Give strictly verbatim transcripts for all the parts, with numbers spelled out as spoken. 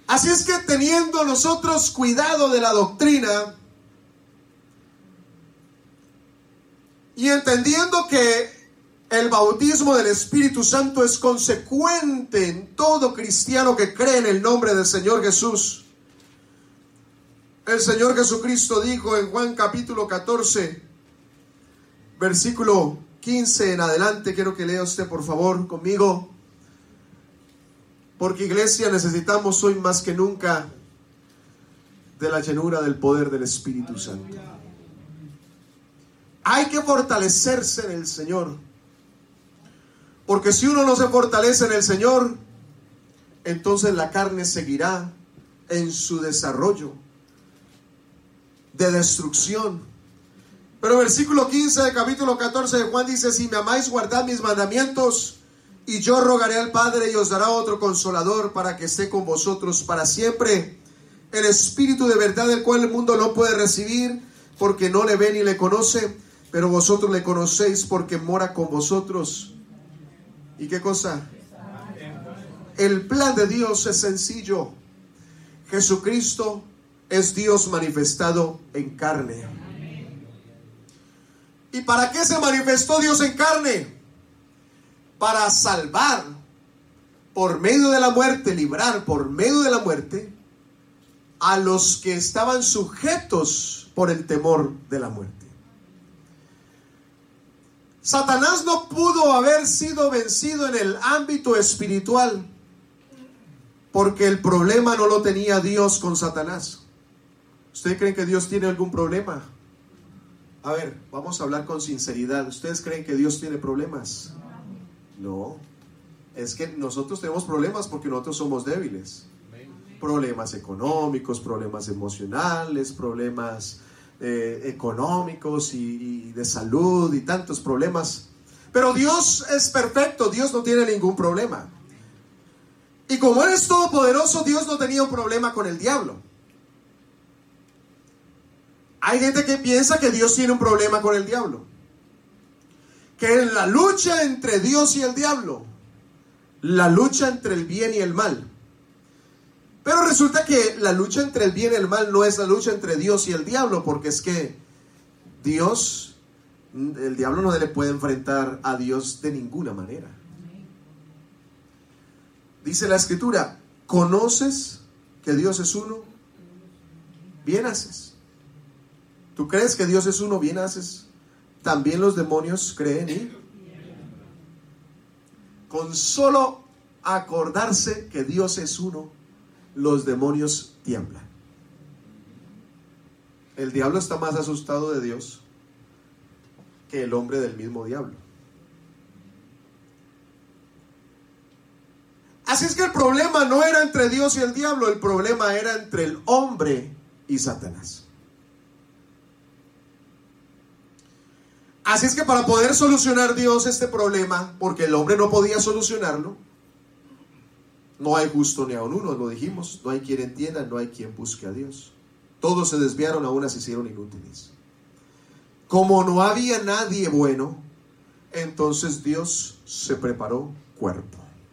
Así es que teniendo nosotros cuidado de la doctrina y entendiendo que el bautismo del Espíritu Santo es consecuente en todo cristiano que cree en el nombre del Señor Jesús. El Señor Jesucristo dijo en Juan capítulo catorce, versículo quince en adelante, quiero que lea usted por favor conmigo, porque iglesia necesitamos hoy más que nunca de la llenura del poder del Espíritu Santo. Hay que fortalecerse en el Señor, porque si uno no se fortalece en el Señor, entonces la carne seguirá en su desarrollo de destrucción. Pero versículo quince del capítulo catorce de Juan dice: si me amáis, guardad mis mandamientos, y yo rogaré al Padre y os dará otro consolador para que esté con vosotros para siempre, el Espíritu de verdad, el cual el mundo no puede recibir porque no le ve ni le conoce, pero vosotros le conocéis porque mora con vosotros. ¿Y qué cosa? El plan de Dios es sencillo. Jesucristo es Dios manifestado en carne. ¿Y para qué se manifestó Dios en carne? Para salvar por medio de la muerte, librar por medio de la muerte a los que estaban sujetos por el temor de la muerte. Satanás no pudo haber sido vencido en el ámbito espiritual porque el problema no lo tenía Dios con Satanás. ¿Ustedes creen que Dios tiene algún problema? A ver, vamos a hablar con sinceridad. ¿Ustedes creen que Dios tiene problemas? No. Es que nosotros tenemos problemas porque nosotros somos débiles. Problemas económicos, problemas emocionales, problemas eh, económicos y, y de salud y tantos problemas. Pero Dios es perfecto, Dios no tiene ningún problema. Y como Él es todopoderoso, Dios no tenía un problema con el diablo. Hay gente que piensa que Dios tiene un problema con el diablo, que en la lucha entre Dios y el diablo, la lucha entre el bien y el mal. Pero resulta que la lucha entre el bien y el mal no es la lucha entre Dios y el diablo, porque es que Dios, el diablo no le puede enfrentar a Dios de ninguna manera. Dice la Escritura: ¿conoces que Dios es uno? Bien haces. ¿Tú crees que Dios es uno? Bien haces. También los demonios creen y con solo acordarse que Dios es uno, los demonios tiemblan. El diablo está más asustado de Dios que el hombre del mismo diablo. Así es que el problema no era entre Dios y el diablo, el problema era entre el hombre y Satanás. Así es que para poder solucionar Dios este problema, porque el hombre no podía solucionarlo, no hay justo ni aun uno, lo dijimos, no hay quien entienda, no hay quien busque a Dios. Todos se desviaron, a unas se hicieron inútiles. Como no había nadie bueno, entonces Dios se preparó cuerpo.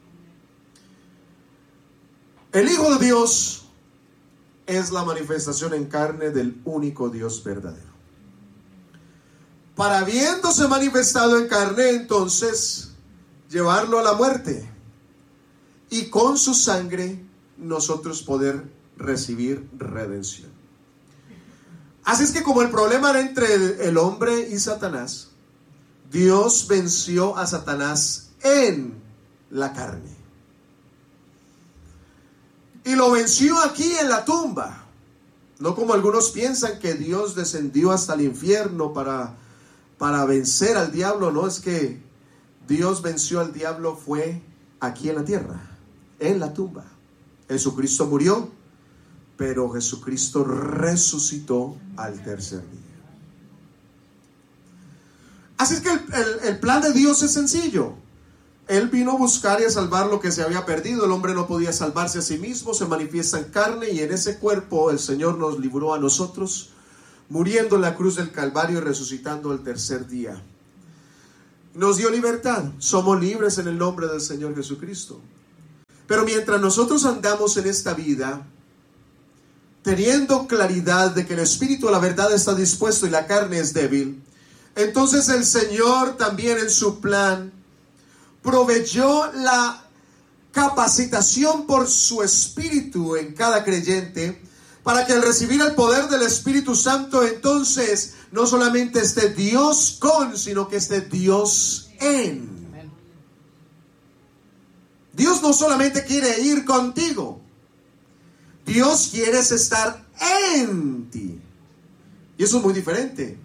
El Hijo de Dios es la manifestación en carne del único Dios verdadero. Para habiéndose manifestado en carne, entonces, llevarlo a la muerte. Y con su sangre, nosotros poder recibir redención. Así es que como el problema era entre el hombre y Satanás, Dios venció a Satanás en la carne. Y lo venció aquí en la tumba. No como algunos piensan que Dios descendió hasta el infierno para... para vencer al diablo. No, es que Dios venció al diablo fue aquí en la tierra, en la tumba. Jesucristo murió, pero Jesucristo resucitó al tercer día. Así es que el, el, el plan de Dios es sencillo. Él vino a buscar y a salvar lo que se había perdido. El hombre no podía salvarse a sí mismo, se manifiesta en carne, y en ese cuerpo el Señor nos libró a nosotros, muriendo en la cruz del Calvario y resucitando el tercer día. Nos dio libertad. Somos libres en el nombre del Señor Jesucristo. Pero mientras nosotros andamos en esta vida, teniendo claridad de que el espíritu a la verdad está dispuesto y la carne es débil, entonces el Señor también en su plan proveyó la capacitación por su espíritu en cada creyente, para que al recibir el poder del Espíritu Santo, entonces no solamente esté Dios con, sino que esté Dios en. Dios no solamente quiere ir contigo, Dios quiere estar en ti. Y eso es muy diferente.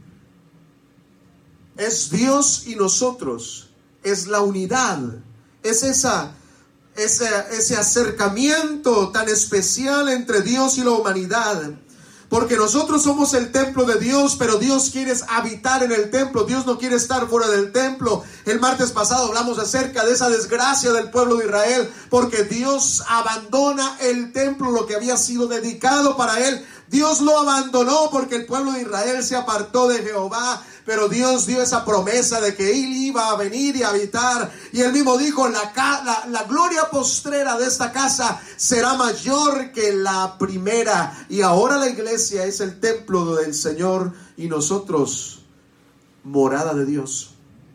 Es Dios y nosotros, es la unidad, es esa, ese, ese acercamiento tan especial entre Dios y la humanidad. Porque nosotros somos el templo de Dios, pero Dios quiere habitar en el templo. Dios no quiere estar fuera del templo. El martes pasado hablamos acerca de esa desgracia del pueblo de Israel, porque Dios abandona el templo, lo que había sido dedicado para él. Dios lo abandonó porque el pueblo de Israel se apartó de Jehová. Pero Dios dio esa promesa de que Él iba a venir y a habitar. Y Él mismo dijo, la, la, la gloria postrera de esta casa será mayor que la primera. Y ahora la iglesia es el templo del Señor y nosotros, morada de Dios.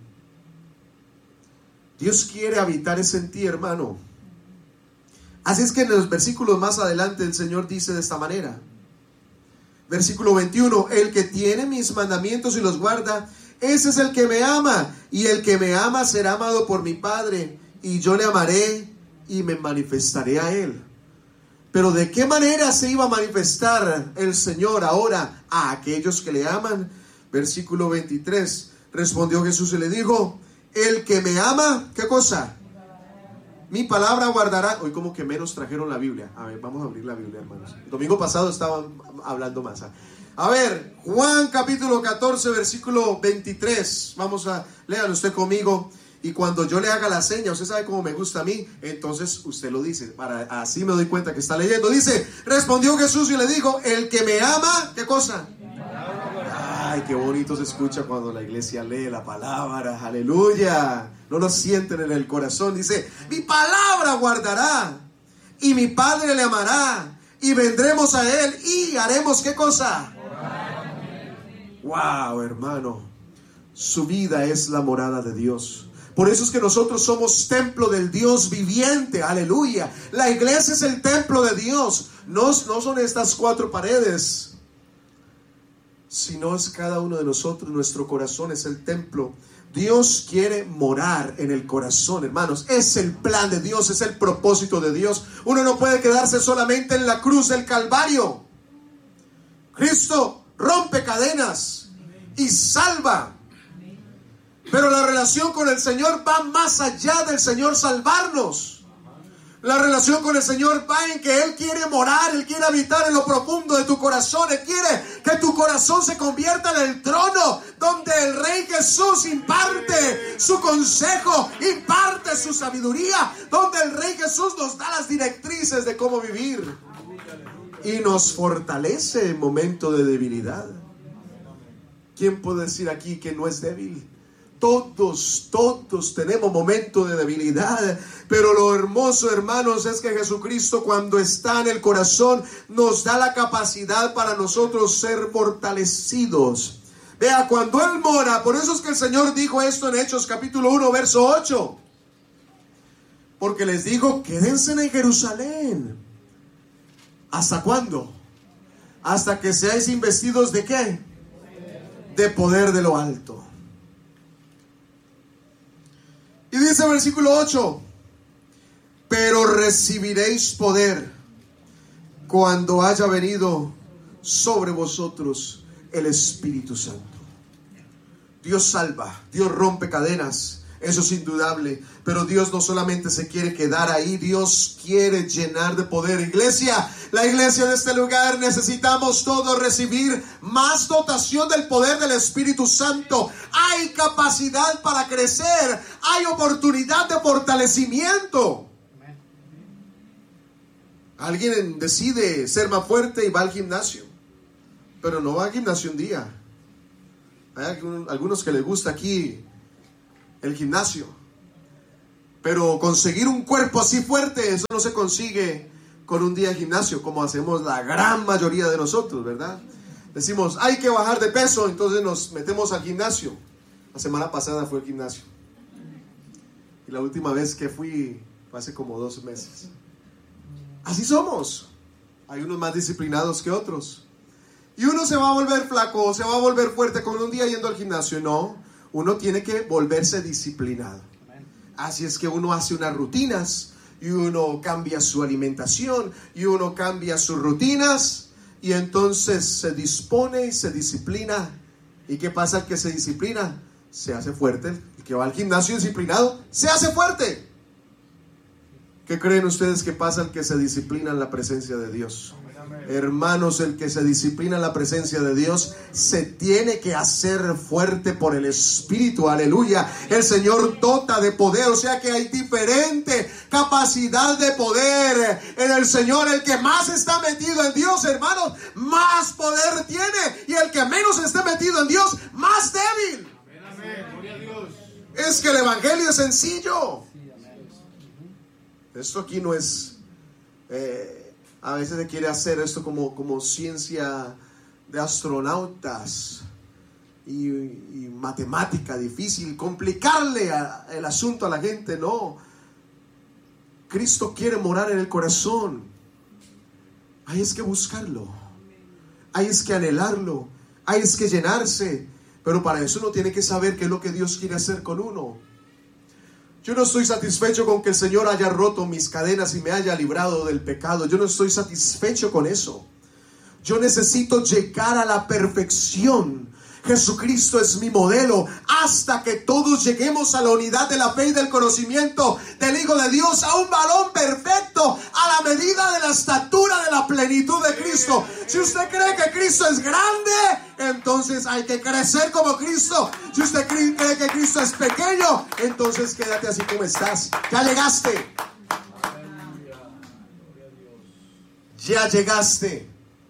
Dios quiere habitar en ti, hermano. Así es que en los versículos más adelante el Señor dice de esta manera. Versículo veintiuno, el que tiene mis mandamientos y los guarda, ese es el que me ama, y el que me ama será amado por mi Padre, y yo le amaré y me manifestaré a él. Pero ¿de qué manera se iba a manifestar el Señor ahora a aquellos que le aman? Versículo veintitrés, respondió Jesús y le dijo, el que me ama, ¿qué cosa? Mi palabra guardará. Hoy como que menos trajeron la Biblia. A ver, vamos a abrir la Biblia, hermanos. El domingo pasado estaban hablando más. A ver, Juan capítulo catorce, versículo veintitrés. Vamos a, léalo usted conmigo. Y cuando yo le haga la seña, usted sabe cómo me gusta a mí, entonces usted lo dice. Para, así me doy cuenta que está leyendo. Dice, respondió Jesús y le dijo, el que me ama, ¿qué cosa? Ay, qué bonito se escucha cuando la iglesia lee la palabra. Aleluya. No lo sienten en el corazón. Dice, mi palabra guardará y mi Padre le amará y vendremos a él y haremos ¿qué cosa? Wow, hermano. Su vida es la morada de Dios. Por eso es que nosotros somos templo del Dios viviente. Aleluya. La iglesia es el templo de Dios. No, no son estas cuatro paredes, sino es cada uno de nosotros. Nuestro corazón es el templo. Dios quiere morar en el corazón, hermanos. Es el plan de Dios, es el propósito de Dios. Uno no puede quedarse solamente en la cruz del Calvario. Cristo rompe cadenas y salva. Pero la relación con el Señor va más allá del Señor salvarnos. La relación con el Señor va en que Él quiere morar, Él quiere habitar en lo profundo de tu corazón. Él quiere que tu corazón se convierta en el trono donde el Rey Jesús imparte su consejo, imparte su sabiduría, donde el Rey Jesús nos da las directrices de cómo vivir y nos fortalece en momento de debilidad. ¿Quién puede decir aquí que no es débil? Todos, todos tenemos momentos de debilidad, pero lo hermoso, hermanos, es que Jesucristo, cuando está en el corazón, nos da la capacidad para nosotros ser fortalecidos. Vea, cuando Él mora, por eso es que el Señor dijo esto en Hechos capítulo uno, verso ocho. Porque les digo, quédense en Jerusalén. ¿Hasta cuándo? Hasta que seáis investidos ¿de qué? De poder de lo alto. Y dice el versículo ocho, pero recibiréis poder cuando haya venido sobre vosotros el Espíritu Santo. Dios salva, Dios rompe cadenas, eso es indudable, pero Dios no solamente se quiere quedar ahí, Dios quiere llenar de poder. Iglesia, la iglesia de este lugar, necesitamos todos recibir más dotación del poder del Espíritu Santo. Hay capacidad para crecer, hay oportunidad de fortalecimiento. Alguien decide ser más fuerte y va al gimnasio, pero no va al gimnasio un día. Hay algunos que les gusta aquí el gimnasio, Pero conseguir un cuerpo así fuerte, eso no se consigue con un día de gimnasio, como hacemos la gran mayoría de nosotros, ¿verdad? Decimos, hay que bajar de peso, entonces nos metemos al gimnasio. La semana pasada fue al gimnasio. Y la última vez que fui fue hace como dos meses. Así somos. Hay unos más disciplinados que otros. Y uno se va a volver flaco, se va a volver fuerte con un día yendo al gimnasio. No, uno tiene que volverse disciplinado. Así es que uno hace unas rutinas y uno cambia su alimentación y uno cambia sus rutinas y entonces se dispone y se disciplina. ¿Y qué pasa? El que se disciplina se hace fuerte. El que va al gimnasio disciplinado se hace fuerte. ¿Qué creen ustedes que pasa al que se disciplina en la presencia de Dios? Hermanos, el que se disciplina en la presencia de Dios se tiene que hacer fuerte por el Espíritu, aleluya. El Señor dota de poder, o sea que hay diferente capacidad de poder en el Señor. El que más está metido en Dios, hermanos, más poder tiene, y el que menos esté metido en Dios, más débil. Amén, gloria a Dios. Es que el evangelio es sencillo. Esto aquí no es eh, a veces se quiere hacer esto como, como ciencia de astronautas y, y matemática difícil, complicarle a, el asunto a la gente. No, Cristo quiere morar en el corazón. Hay es que buscarlo, hay es que anhelarlo, hay es que llenarse. Pero para eso uno tiene que saber qué es lo que Dios quiere hacer con uno. Yo no estoy satisfecho con que el Señor haya roto mis cadenas y me haya librado del pecado. Yo no estoy satisfecho con eso. Yo necesito llegar a la perfección. Jesucristo es mi modelo, hasta que todos lleguemos a la unidad de la fe y del conocimiento del Hijo de Dios, a un varón perfecto, a la medida de la estatura de la plenitud de Cristo. Si usted cree que Cristo es grande, entonces hay que crecer como Cristo. Si usted cree que Cristo es pequeño, entonces quédate así como estás. Ya llegaste. Ya llegaste.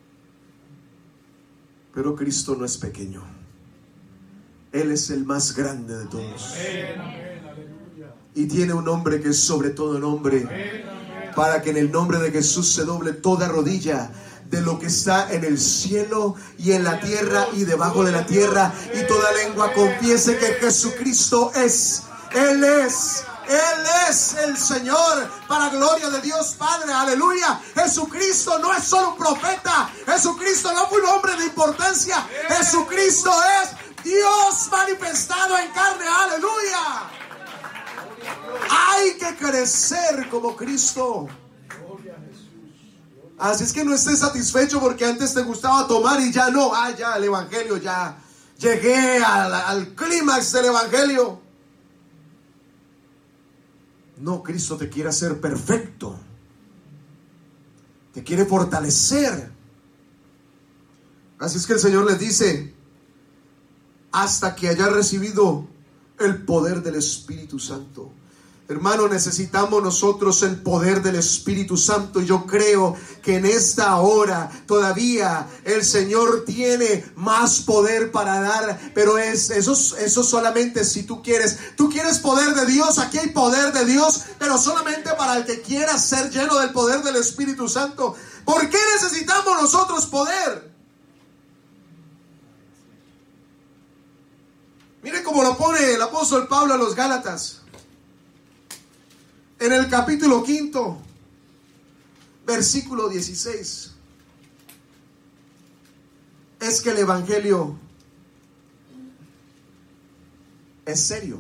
Pero Cristo no es pequeño. Él es el más grande de todos. Y tiene un nombre que es sobre todo nombre, para que en el nombre de Jesús se doble toda rodilla de lo que está en el cielo y en la tierra y debajo de la tierra, y toda lengua confiese que Jesucristo es, Él es, Él es el Señor, para gloria de Dios Padre, aleluya. Jesucristo no es solo un profeta, Jesucristo no fue un hombre de importancia, Jesucristo es Dios manifestado en carne, aleluya. Hay que crecer como Cristo. Así es que no estés satisfecho porque antes te gustaba tomar y ya no. Ah, ya el evangelio, ya llegué al, al clímax del evangelio. No, Cristo te quiere hacer perfecto. Te quiere fortalecer. Así es que el Señor les dice: hasta que haya recibido el poder del Espíritu Santo. Hermano, necesitamos nosotros el poder del Espíritu Santo. Y yo creo que en esta hora todavía el Señor tiene más poder para dar. Pero es eso, eso solamente si tú quieres. Tú quieres poder de Dios, aquí hay poder de Dios, pero solamente para el que quiera ser lleno del poder del Espíritu Santo. ¿Por qué necesitamos nosotros poder? Mire cómo lo pone el apóstol Pablo a los Gálatas. En el capítulo quinto, versículo dieciséis. Es que el evangelio es serio.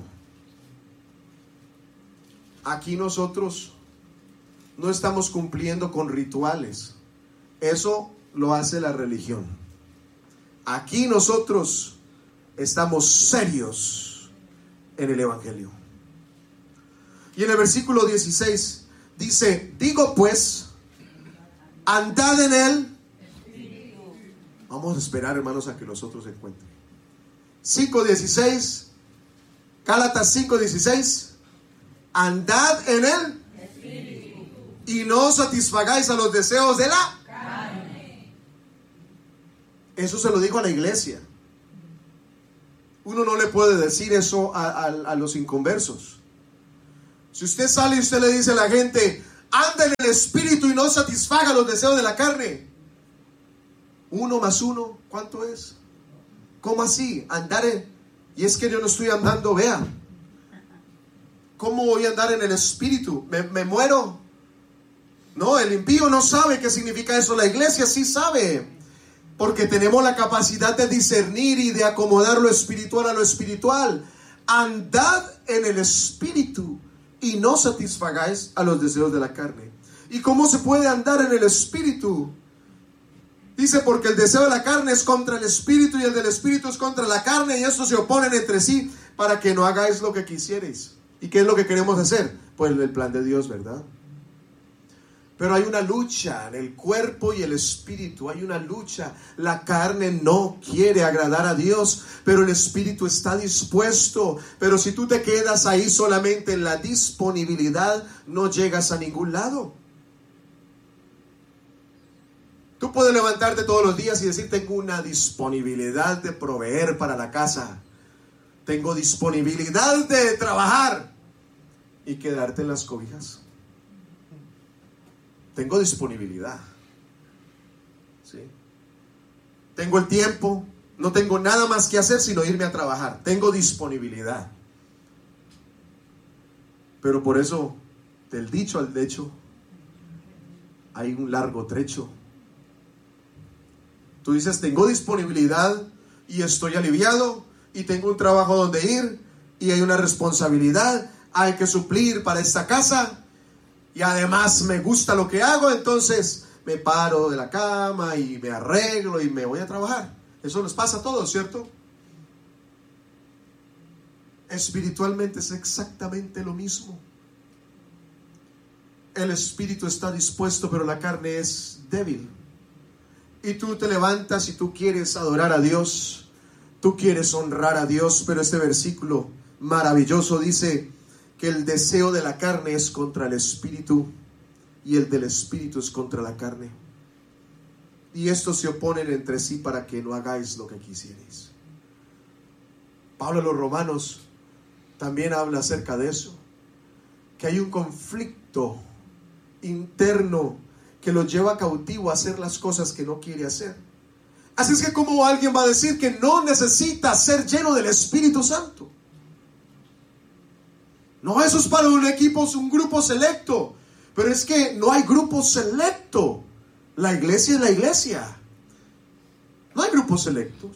Aquí nosotros no estamos cumpliendo con rituales. Eso lo hace la religión. Aquí nosotros estamos serios en el evangelio. Y en el versículo dieciséis dice: digo pues, andad en él. Vamos a esperar, hermanos, a que los otros se encuentren. cinco dieciséis, Gálatas cinco dieciséis. Andad en él y no satisfagáis a los deseos de la carne. Eso se lo dijo a la iglesia. Uno no le puede decir eso a, a, a los inconversos. Si usted sale y usted le dice a la gente, anda en el espíritu y no satisfaga los deseos de la carne, uno más uno, ¿cuánto es? ¿Cómo así? Andar en... Y es que yo no estoy andando, vea. ¿Cómo voy a andar en el espíritu? ¿Me, me muero? No, el impío no sabe qué significa eso. La iglesia sí sabe. Porque tenemos la capacidad de discernir y de acomodar lo espiritual a lo espiritual. Andad en el espíritu y no satisfagáis a los deseos de la carne. ¿Y cómo se puede andar en el espíritu? Dice, porque el deseo de la carne es contra el espíritu y el del espíritu es contra la carne, y estos se oponen entre sí para que no hagáis lo que quisierais. ¿Y qué es lo que queremos hacer? Pues el plan de Dios, ¿verdad? Pero hay una lucha en el cuerpo y el espíritu, hay una lucha. La carne no quiere agradar a Dios, pero el espíritu está dispuesto. Pero si tú te quedas ahí solamente en la disponibilidad, no llegas a ningún lado. Tú puedes levantarte todos los días y decir, tengo una disponibilidad de proveer para la casa. Tengo disponibilidad de trabajar. Y quedarte en las cobijas. Tengo disponibilidad. ¿Sí? Tengo el tiempo. No tengo nada más que hacer sino irme a trabajar. Tengo disponibilidad. Pero por eso, del dicho al hecho, hay un largo trecho. Tú dices, tengo disponibilidad y estoy aliviado y tengo un trabajo donde ir y hay una responsabilidad, hay que suplir para esta casa y además me gusta lo que hago, entonces me paro de la cama y me arreglo y me voy a trabajar. Eso les pasa a todos, ¿cierto? Espiritualmente es exactamente lo mismo. El espíritu está dispuesto, pero la carne es débil. Y tú te levantas y tú quieres adorar a Dios, tú quieres honrar a Dios, pero este versículo maravilloso dice que el deseo de la carne es contra el espíritu y el del espíritu es contra la carne. Y estos se oponen entre sí para que no hagáis lo que quisierais. Pablo a los Romanos también habla acerca de eso, que hay un conflicto interno que lo lleva cautivo a hacer las cosas que no quiere hacer. Así es que ¿cómo alguien va a decir que no necesita ser lleno del Espíritu Santo? No, eso es para un equipo, un grupo selecto. Pero es que no hay grupo selecto. La iglesia es la iglesia. No hay grupos selectos.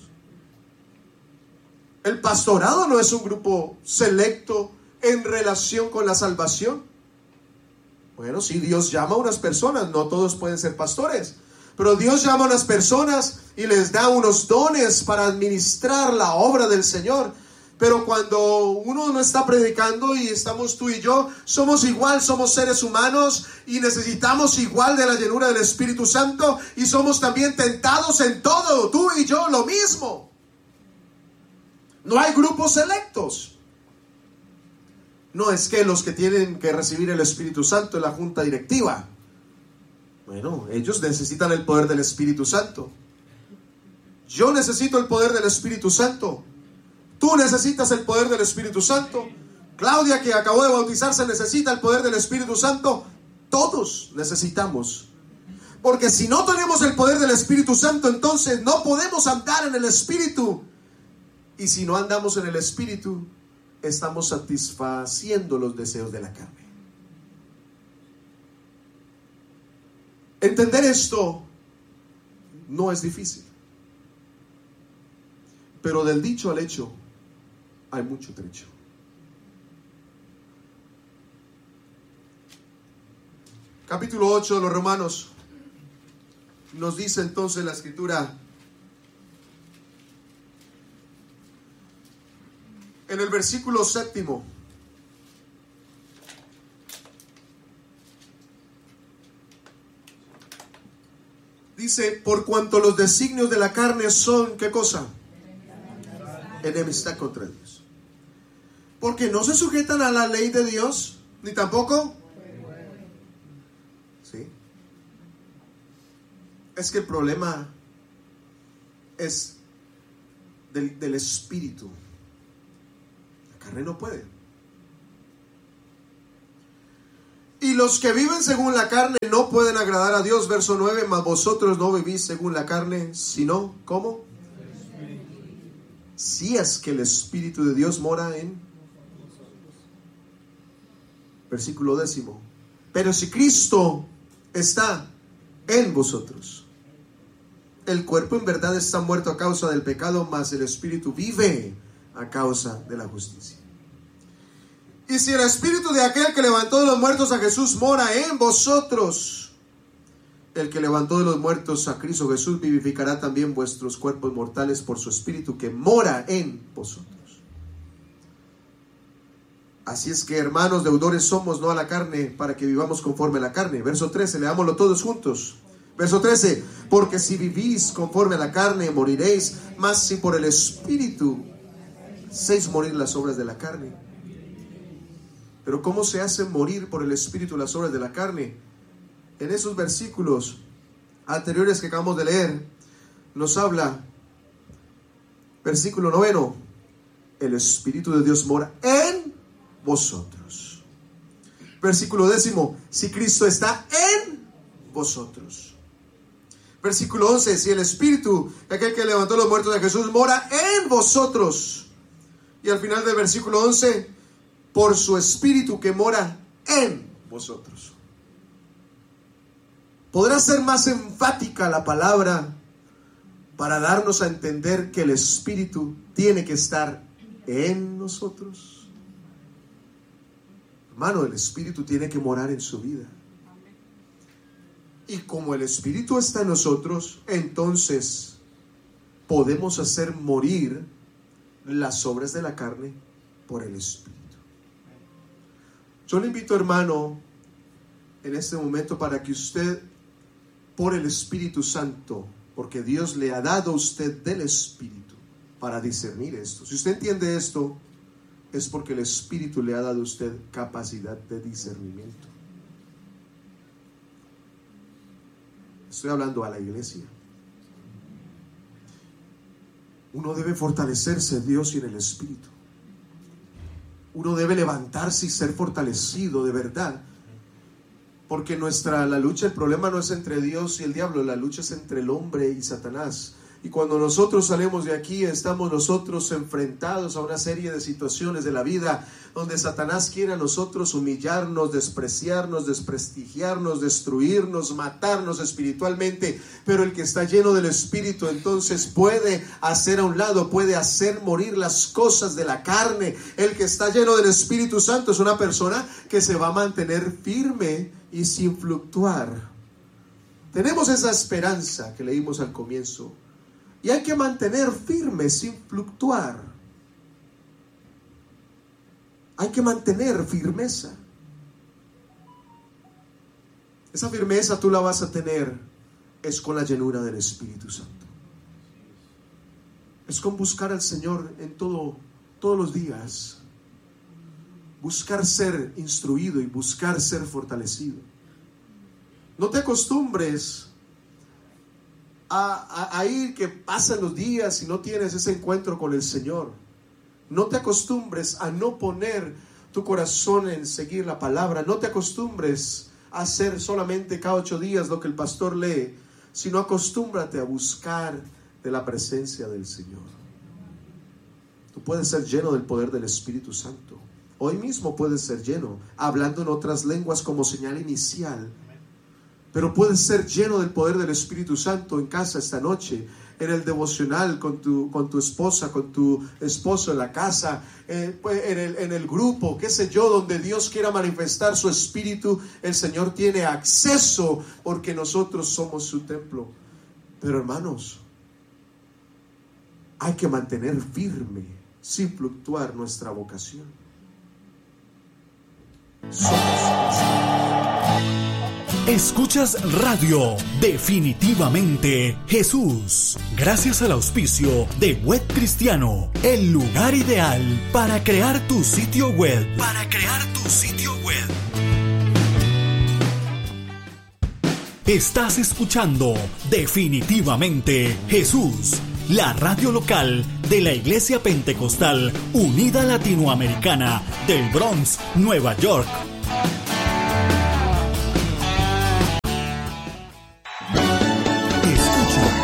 El pastorado no es un grupo selecto en relación con la salvación. Bueno, sí, Dios llama a unas personas, no todos pueden ser pastores, pero Dios llama a unas personas y les da unos dones para administrar la obra del Señor. Pero cuando uno no está predicando y estamos tú y yo, somos igual, somos seres humanos y necesitamos igual de la llenura del Espíritu Santo y somos también tentados en todo, tú y yo lo mismo. No hay grupos selectos. No es que los que tienen que recibir el Espíritu Santo es la junta directiva. Bueno, ellos necesitan el poder del Espíritu Santo. Yo necesito el poder del Espíritu Santo. Tú necesitas el poder del Espíritu Santo. Claudia, que acabó de bautizarse, necesita el poder del Espíritu Santo. Todos necesitamos. Porque si no tenemos el poder del Espíritu Santo, entonces no podemos andar en el Espíritu. Y si no andamos en el Espíritu, estamos satisfaciendo los deseos de la carne. Entender esto no es difícil. Pero del dicho al hecho hay mucho trecho. Capítulo ocho de los Romanos nos dice entonces la Escritura, en el versículo séptimo, dice, por cuanto los designios de la carne son, ¿qué cosa? Enemistad contra Dios. Porque no se sujetan a la ley de Dios, ni tampoco. ¿Sí? Es que el problema es del, del espíritu. La carne no puede. los que viven según la carne no pueden agradar a Dios. Verso nueve, mas vosotros no vivís según la carne, sino, ¿cómo? Si es que el Espíritu de Dios mora en... Versículo décimo. Pero si Cristo está en vosotros, el cuerpo en verdad está muerto a causa del pecado, mas el Espíritu vive a causa de la justicia. Y si el Espíritu de aquel que levantó de los muertos a Jesús mora en vosotros, el que levantó de los muertos a Cristo Jesús vivificará también vuestros cuerpos mortales por su Espíritu que mora en vosotros. Así es que, hermanos, deudores somos, no a la carne, para que vivamos conforme a la carne. Verso trece, leámoslo todos juntos. Verso trece, porque si vivís conforme a la carne, moriréis, mas si por el Espíritu hacéis morir las obras de la carne. Pero ¿cómo se hace morir por el Espíritu las obras de la carne? En esos versículos anteriores que acabamos de leer, nos habla, versículo noveno, el Espíritu de Dios mora en vosotros. Versículo décimo, si Cristo está en vosotros. Versículo once, si el Espíritu, aquel que levantó los muertos de Jesús, mora en vosotros. Y al final del versículo once, por su Espíritu que mora en vosotros. ¿Podrá ser más enfática la palabra para darnos a entender que el Espíritu tiene que estar en nosotros? Hermano, el Espíritu tiene que morar en su vida. Y como el Espíritu está en nosotros, entonces podemos hacer morir las obras de la carne por el Espíritu. Yo le invito, hermano, en este momento para que usted, por el Espíritu Santo, porque Dios le ha dado a usted del Espíritu para discernir esto. Si usted entiende esto, es porque el Espíritu le ha dado a usted capacidad de discernimiento. Estoy hablando a la iglesia. Uno debe fortalecerse en Dios y en el Espíritu. Uno debe levantarse y ser fortalecido de verdad. Porque nuestra, la lucha, el problema no es entre Dios y el diablo, la lucha es entre el hombre y Satanás. Y cuando nosotros salimos de aquí, estamos nosotros enfrentados a una serie de situaciones de la vida donde Satanás quiere a nosotros humillarnos, despreciarnos, desprestigiarnos, destruirnos, matarnos espiritualmente. Pero el que está lleno del Espíritu entonces puede hacer a un lado, puede hacer morir las cosas de la carne. El que está lleno del Espíritu Santo es una persona que se va a mantener firme y sin fluctuar. Tenemos esa esperanza que leímos al comienzo. Y hay que mantener firme sin fluctuar. Hay que mantener firmeza. Esa firmeza tú la vas a tener es con la llenura del Espíritu Santo. Es con buscar al Señor en todo, todos los días. Buscar ser instruido y buscar ser fortalecido. No te acostumbres A, a, a ir que pasan los días y no tienes ese encuentro con el Señor. No te acostumbres a no poner tu corazón en seguir la palabra. No te acostumbres a hacer solamente cada ocho días lo que el pastor lee, sino acostúmbrate a buscar de la presencia del Señor. Tú puedes ser lleno del poder del Espíritu Santo. Hoy mismo puedes ser lleno, hablando en otras lenguas como señal inicial. Pero puedes ser lleno del poder del Espíritu Santo en casa esta noche, en el devocional con tu, con tu esposa, con tu esposo en la casa, eh, en, el, en el grupo, qué sé yo, donde Dios quiera manifestar su Espíritu. El Señor tiene acceso porque nosotros somos su templo. Pero hermanos, hay que mantener firme, sin fluctuar, nuestra vocación. Somos Escuchas Radio Definitivamente Jesús, gracias al auspicio de Web Cristiano, el lugar ideal para crear tu sitio web. Para crear tu sitio web. Estás escuchando Definitivamente Jesús, la radio local de la Iglesia Pentecostal Unida Latinoamericana del Bronx, Nueva York.